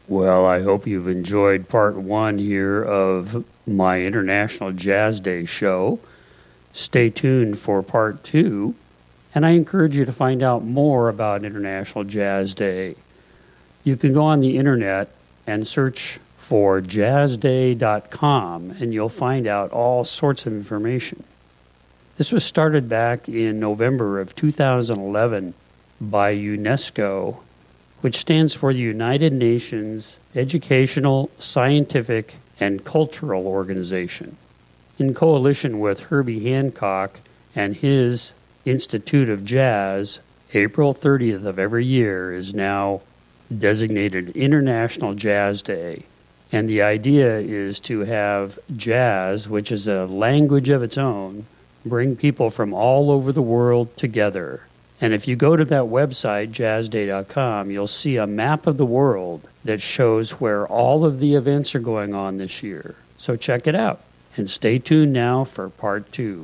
Well, I hope you've enjoyed part one here of my International Jazz Day show. Stay tuned for part two, and I encourage you to find out more about International Jazz Day. You can go on the internet and search for jazzday.com, and you'll find out all sorts of information. This was started back in November of 2011 by UNESCO, which stands for the United Nations Educational, Scientific, and Cultural Organization. In coalition with Herbie Hancock and his Institute of Jazz, April 30th of every year is now designated International Jazz Day. And the idea is to have jazz, which is a language of its own, bring people from all over the world together. And if you go to that website, jazzday.com, you'll see a map of the world that shows where all of the events are going on this year. So check it out. And stay tuned now for part two.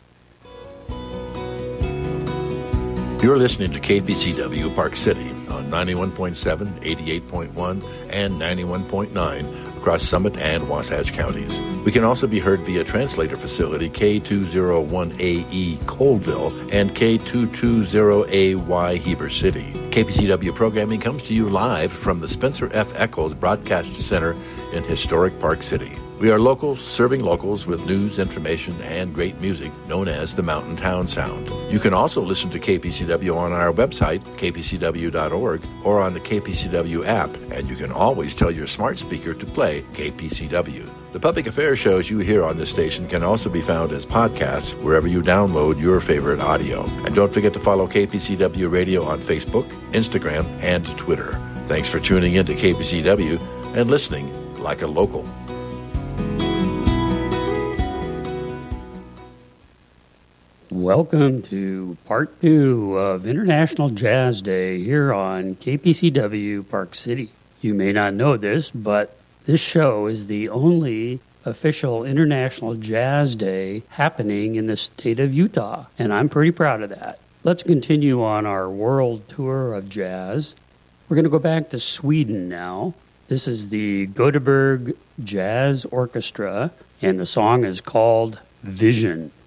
You're listening to KPCW Park City on 91.7, 88.1, and 91.9 across Summit and Wasatch counties. We can also be heard via translator facility K201AE Coalville and K220AY Heber City. KPCW programming comes to you live from the Spencer F. Eccles Broadcast Center in historic Park City. We are local, serving locals with news, information, and great music known as the Mountain Town Sound. You can also listen to KPCW on our website, kpcw.org, or on the KPCW app, and you can always tell your smart speaker to play KPCW. The public affairs shows you hear on this station can also be found as podcasts wherever you download your favorite audio. And don't forget to follow KPCW Radio on Facebook, Instagram, and Twitter. Thanks for tuning in to KPCW and listening like a local. Welcome to part two of International Jazz Day here on KPCW Park City. You may not know this, but this show is the only official International Jazz Day happening in the state of Utah, and I'm pretty proud of that. Let's continue on our world tour of jazz. We're going to go back to Sweden now. This is the Göteborg Jazz Orchestra, and the song is called Vision.